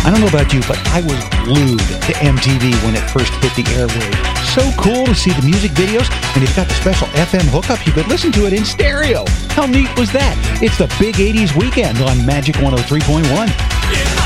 I don't know about you, but I was glued to MTV when it first hit the airwaves. So cool to see the music videos, and it's got the special FM hookup. You could listen to it in stereo. How neat was that? It's the Big 80s Weekend on Magic 103.1.